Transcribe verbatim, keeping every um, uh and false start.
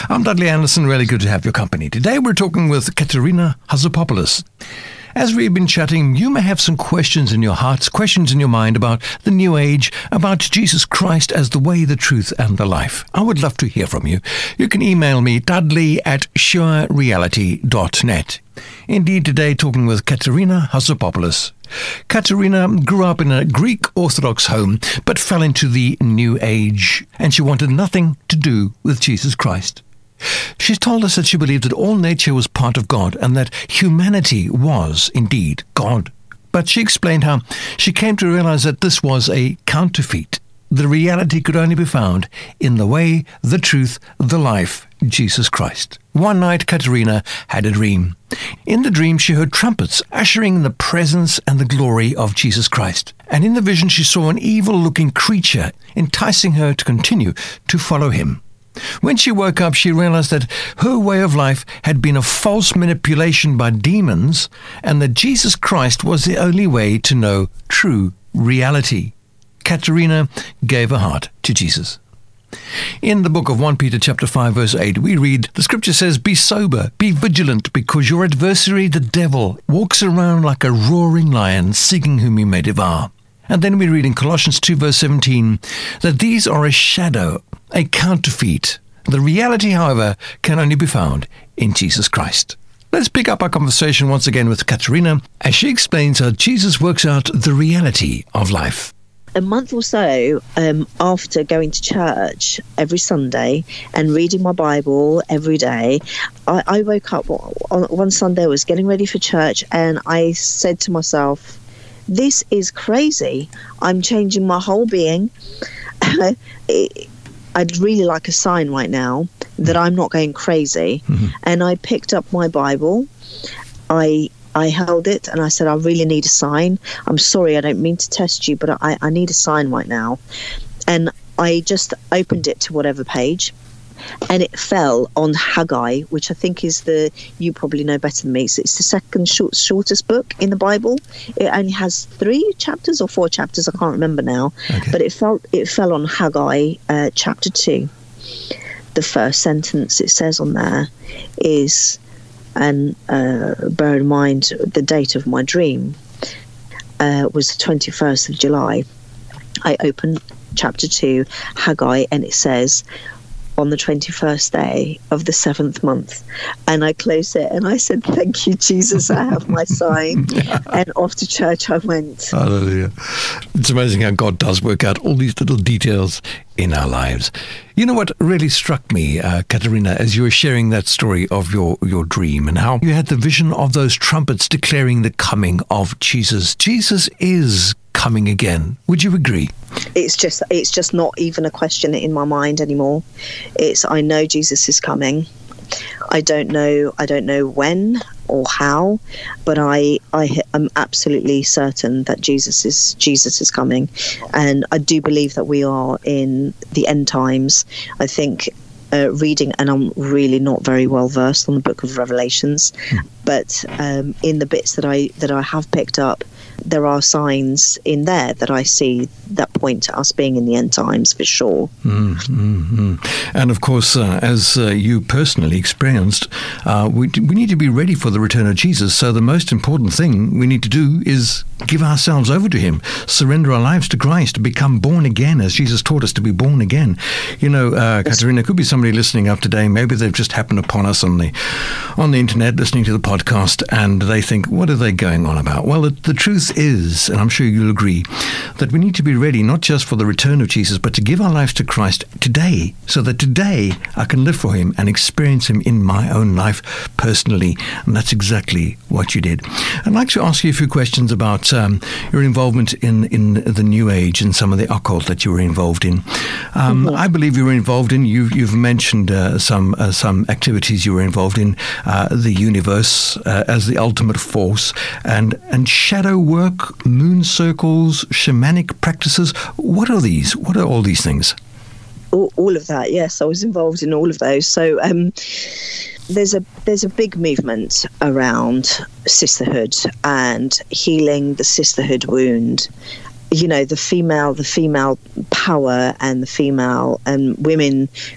I'm Dudley Anderson. Really good to have your company. Today we're talking with Katerina Hatzopoulos. As we've been chatting, you may have some questions in your hearts, questions in your mind about the New Age, about Jesus Christ as the way, the truth, and the life. I would love to hear from you. You can email me, dudley at sure reality dot net. Indeed, today talking with Katerina Hatzopoulos. Katerina grew up in a Greek Orthodox home, but fell into the New Age, and she wanted nothing to do with Jesus Christ. She's told us that she believed that all nature was part of God and that humanity was indeed God. But she explained how she came to realize that this was a counterfeit. The reality could only be found in the way, the truth, the life, Jesus Christ. One night, Katerina had a dream. In the dream, she heard trumpets ushering in the presence and the glory of Jesus Christ. And in the vision, she saw an evil-looking creature enticing her to continue to follow him. When she woke up, she realized that her way of life had been a false manipulation by demons and that Jesus Christ was the only way to know true reality. Katerina gave her heart to Jesus. In the book of First Peter chapter five, verse eight, we read, the scripture says, "Be sober, be vigilant, because your adversary, the devil, walks around like a roaring lion, seeking whom he may devour." And then we read in Colossians two, verse seventeen, that these are a shadow, a counterfeit. The reality, however, can only be found in Jesus Christ. Let's pick up our conversation once again with Katerina as she explains how Jesus works out the reality of life. A month or so um, after going to church every Sunday and reading my Bible every day, I, I woke up on one Sunday, I was getting ready for church, and I said to myself, this is crazy. I'm changing my whole being. I'd really like a sign right now that I'm not going crazy. Mm-hmm. And I picked up my Bible. I I held it and I said, I really need a sign. I'm sorry, I don't mean to test you, but I, I need a sign right now. And I just opened it to whatever page. And it fell on Haggai, which I think is the, you probably know better than me, so it's the second short, shortest book in the Bible. It only has three chapters or four chapters, I can't remember now. Okay. But it fell, it fell on Haggai uh, chapter two. The first sentence it says on there is, and uh, bear in mind the date of my dream uh, was the twenty-first of July. I opened chapter two, Haggai, and it says, on the twenty-first day of the seventh month. And I closed it and I said, thank you, Jesus, I have my sign. And off to church I went. Hallelujah. It's amazing how God does work out all these little details in our lives. You know what really struck me, uh, Katerina, as you were sharing that story of your, your dream and how you had the vision of those trumpets declaring the coming of Jesus. Jesus is coming again. Would you agree? It's just it's just not even a question in my mind anymore. It's I know Jesus is coming. I don't know I don't know when or how, but I I am absolutely certain that Jesus is Jesus is coming, and I do believe that we are in the end times. I think uh, reading, and I'm really not very well versed on the Book of Revelations, mm. but um, in the bits that I that I have picked up, there are signs in there that I see that point to us being in the end times for sure. Mm, mm, mm. And of course, uh, as uh, you personally experienced, uh, we, we need to be ready for the return of Jesus. So the most important thing we need to do is give ourselves over to him, surrender our lives to Christ, become born again as Jesus taught us to be born again. You know, uh, yes. Katerina, could be somebody listening up today. Maybe they've just happened upon us on the on the internet, listening to the podcast, and they think, what are they going on about? Well, the, the truth is, and I'm sure you'll agree, that we need to be ready not just for the return of Jesus, but to give our lives to Christ today, so that today I can live for him and experience him in my own life personally. And that's exactly what you did. I'd like to ask you a few questions about um, your involvement in, in the New Age and some of the occult that you were involved in. Um, mm-hmm. I believe you were involved in, you've, you've mentioned uh, some uh, some activities you were involved in, uh, the universe uh, as the ultimate force, and, and shadow work, moon circles, shamanic practices. What are these? What are all these things? All, all of that, yes. I was involved in all of those. So um, there's a there's a big movement around sisterhood and healing the sisterhood wound. You know, the female, the female power and the female and women